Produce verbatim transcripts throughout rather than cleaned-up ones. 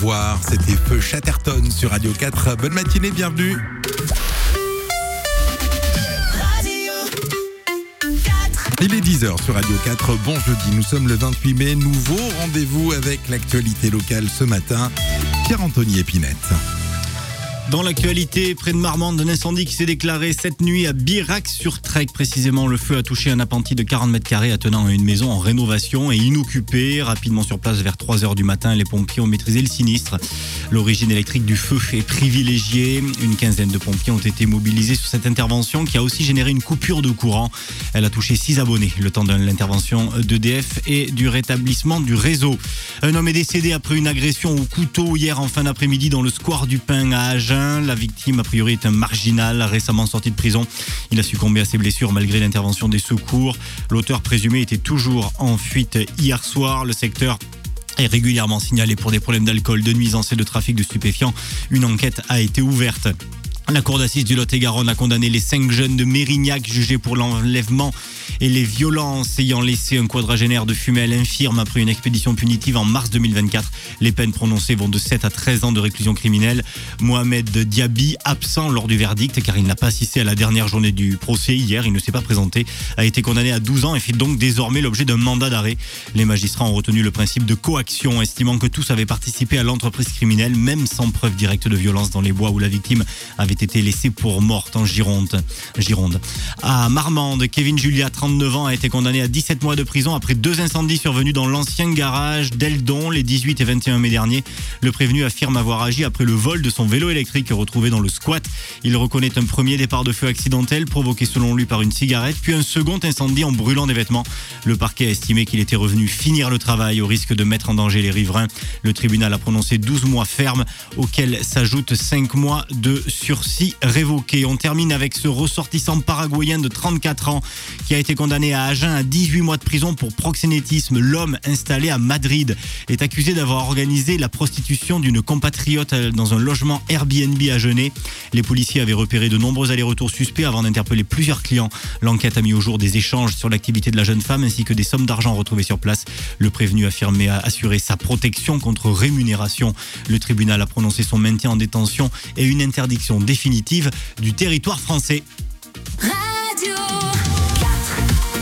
revoir. C'était Feu Chatterton sur Radio quatre. Bonne matinée, bienvenue. Il est dix heures sur Radio quatre. Bon jeudi, nous sommes le vingt-huit mai. Nouveau rendez-vous avec l'actualité locale ce matin. Pierre-Anthony Épinette. Dans l'actualité, près de Marmande, un incendie qui s'est déclaré cette nuit à Birac-sur-Trek. Précisément, le feu a touché un appentis de quarante mètres carrés attenant à une maison en rénovation et inoccupée. Rapidement sur place, vers trois heures du matin, les pompiers ont maîtrisé le sinistre. L'origine électrique du feu est privilégiée. Une quinzaine de pompiers ont été mobilisés sur cette intervention qui a aussi généré une coupure de courant. Elle a touché six abonnés le temps de l'intervention d'E D F et du rétablissement du réseau. Un homme est décédé après une agression au couteau hier en fin d'après-midi dans le square du Pin à Agen. La victime, a priori, est un marginal récemment sorti de prison. Il a succombé à ses blessures malgré l'intervention des secours. L'auteur présumé était toujours en fuite hier soir. Le secteur est régulièrement signalé pour des problèmes d'alcool, de nuisance et de trafic de stupéfiants. Une enquête a été ouverte. La cour d'assises du Lot-et-Garonne a condamné les cinq jeunes de Mérignac jugés pour l'enlèvement et les violences ayant laissé un quadragénaire de Fumel infirme après une expédition punitive en mars deux mille vingt-quatre. Les peines prononcées vont de sept à treize ans de réclusion criminelle. Mohamed Diaby, absent lors du verdict car il n'a pas assisté à la dernière journée du procès hier, il ne s'est pas présenté, a été condamné à douze ans et fait donc désormais l'objet d'un mandat d'arrêt. Les magistrats ont retenu le principe de coaction, estimant que tous avaient participé à l'entreprise criminelle, même sans preuve directe de violence dans les bois où la victime avait été laissée pour morte en Gironde. Gironde. À Marmande, Kevin Julia, trente-neuf ans, a été condamné à dix-sept mois de prison après deux incendies survenus dans l'ancien garage d'Eldon les dix-huit et vingt et un mai dernier. Le prévenu affirme avoir agi après le vol de son vélo électrique retrouvé dans le squat. Il reconnaît un premier départ de feu accidentel provoqué selon lui par une cigarette, puis un second incendie en brûlant des vêtements. Le parquet a estimé qu'il était revenu finir le travail au risque de mettre en danger les riverains. Le tribunal a prononcé douze mois fermes, auxquels s'ajoutent cinq mois de sursis révoqué. On termine avec ce ressortissant paraguayen de trente-quatre ans qui a été condamné à Agen à dix-huit mois de prison pour proxénétisme. L'homme, installé à Madrid, est accusé d'avoir organisé la prostitution d'une compatriote dans un logement Airbnb agenais. Les policiers avaient repéré de nombreux allers-retours suspects avant d'interpeller plusieurs clients. L'enquête a mis au jour des échanges sur l'activité de la jeune femme ainsi que des sommes d'argent retrouvées sur place. Le prévenu affirmait assurer sa protection contre rémunération. Le tribunal a prononcé son maintien en détention et une interdiction définitive du territoire français. Radio quatre.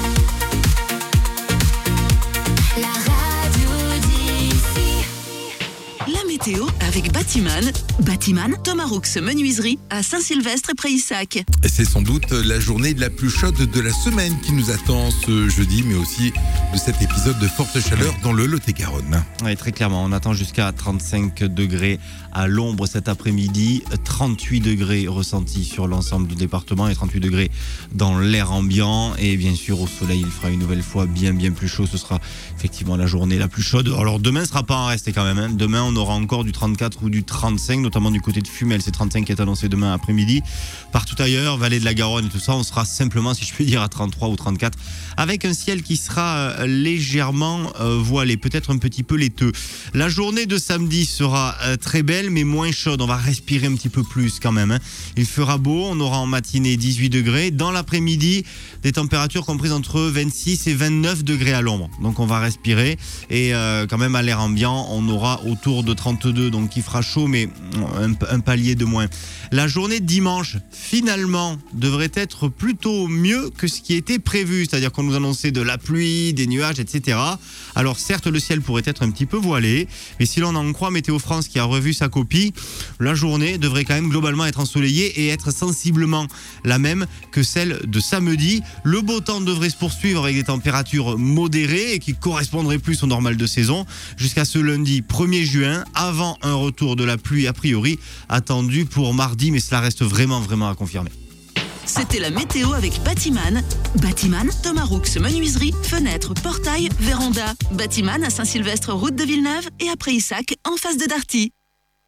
La radio d'ici. La météo avec Batiman. Batiman, Thomas Roux Menuiserie à Saint-Sylvestre et Prayssac. C'est sans doute la journée la plus chaude de la semaine qui nous attend ce jeudi, mais aussi de cet épisode de forte chaleur dans le Lot-et-Garonne. Oui, très clairement, on attend jusqu'à trente-cinq degrés à l'ombre cet après-midi, trente-huit degrés ressentis sur l'ensemble du département et trente-huit degrés dans l'air ambiant. Et bien sûr, au soleil, il fera une nouvelle fois bien, bien plus chaud. Ce sera effectivement la journée la plus chaude. Alors demain ne sera pas en rester quand même. Hein. Demain, on aura encore du trente-quatre ou du trente-cinq, notamment du côté de Fumel. C'est trente-cinq qui est annoncé demain après-midi. Partout ailleurs, vallée de la Garonne et tout ça, on sera simplement, si je puis dire, à trente-trois ou trente-quatre, avec un ciel qui sera légèrement euh, voilé, peut-être un petit peu laiteux. La journée de samedi sera euh, très belle, mais moins chaude. On va respirer un petit peu plus quand même. Hein. Il fera beau, on aura en matinée dix-huit degrés. Dans l'après-midi, des températures comprises entre vingt-six et vingt-neuf degrés à l'ombre. Donc on va respirer. Et euh, quand même à l'air ambiant, on aura autour de trente-deux, donc il fera chaud, mais un, un palier de moins. La journée de dimanche, finalement, devrait être plutôt mieux que ce qui était prévu. C'est-à-dire qu'on nous annonçait de la pluie, des nuages, et cetera. Alors certes, le ciel pourrait être un petit peu voilé, mais si l'on en croit Météo France qui a revu sa copie, la journée devrait quand même globalement être ensoleillée et être sensiblement la même que celle de samedi. Le beau temps devrait se poursuivre avec des températures modérées et qui correspondraient plus au normal de saison jusqu'à ce lundi premier juin, avant un retour de la pluie a priori attendu pour mardi, mais cela reste vraiment vraiment à confirmer. C'était la météo avec Batiman. Batiman, Thomas Roux Menuiserie, fenêtres, portails, véranda. Batiman à Saint-Sylvestre, route de Villeneuve et à Prayssac, en face de Darty.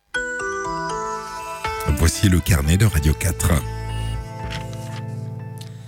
Voici le carnet de Radio quatre.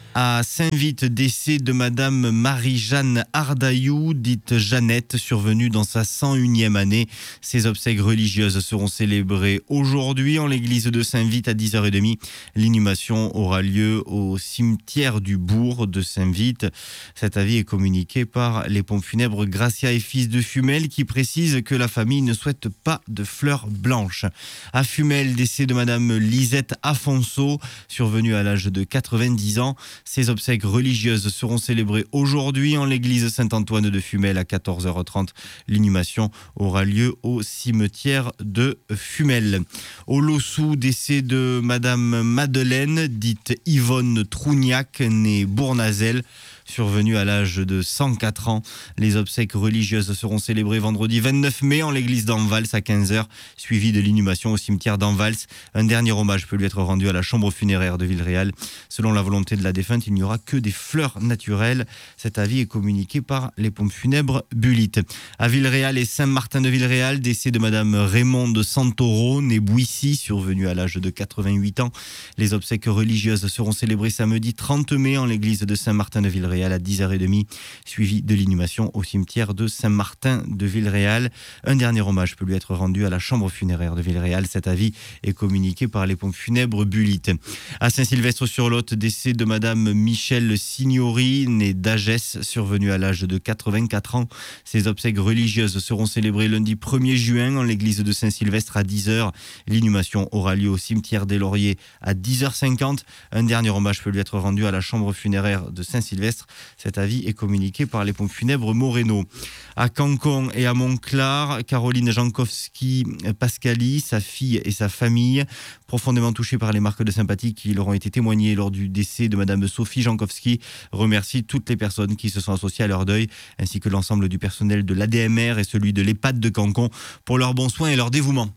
À Saint-Vite, décès de Madame Marie-Jeanne Ardaillou, dite Jeannette, survenue dans sa cent unième année. Ses obsèques religieuses seront célébrées aujourd'hui en l'église de Saint-Vite à dix heures trente. L'inhumation aura lieu au cimetière du bourg de Saint-Vite. Cet avis est communiqué par les pompes funèbres Gracia et Fils de Fumel qui précisent que la famille ne souhaite pas de fleurs blanches. À Fumel, décès de Madame Lisette Afonso, survenue à l'âge de quatre-vingt-dix ans. Ces obsèques religieuses seront célébrées aujourd'hui en l'église Saint-Antoine de Fumel à quatorze heures trente. L'inhumation aura lieu au cimetière de Fumel. Au Lossou, décès de Madame Madeleine, dite Yvonne Trougnac, née Bournazel, survenue à l'âge de cent quatre ans. Les obsèques religieuses seront célébrées vendredi vingt-neuf mai en l'église d'Envals à quinze heures, suivi de l'inhumation au cimetière d'Envals. Un dernier hommage peut lui être rendu à la chambre funéraire de Villeréal. Selon la volonté de la défunte, il n'y aura que des fleurs naturelles. Cet avis est communiqué par les pompes funèbres Bulitte. À Villeréal et Saint-Martin de Villeréal, décès de Madame Raymonde Santoro, née Bouissy, survenue à l'âge de quatre-vingt-huit ans. Les obsèques religieuses seront célébrées samedi trente mai en l'église de Saint-Martin de Villeréal à dix heures trente, suivi de l'inhumation au cimetière de Saint-Martin de Villeréal. Un dernier hommage peut lui être rendu à la chambre funéraire de Villeréal. Cet avis est communiqué par les pompes funèbres Bulitte. À Saint-Sylvestre-sur-Lot, décès de Madame Michel Signori, née d'Agès, survenue à l'âge de quatre-vingt-quatre ans. Ses obsèques religieuses seront célébrées lundi premier juin en l'église de Saint-Sylvestre à dix heures. L'inhumation aura lieu au cimetière des Lauriers à dix heures cinquante. Un dernier hommage peut lui être rendu à la chambre funéraire de Saint-Sylvestre. Cet avis est communiqué par les pompes funèbres Moreno. À Cancon et à Montclar, Caroline Jankowski-Pascali, sa fille et sa famille, profondément touchées par les marques de sympathie qui leur ont été témoignées lors du décès de Madame Sophie Jankowski, remercient toutes les personnes qui se sont associées à leur deuil, ainsi que l'ensemble du personnel de l'A D M R et celui de l'EHPAD de Cancon pour leur bon soin et leur dévouement.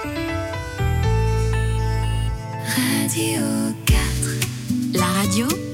Radio quatre. La radio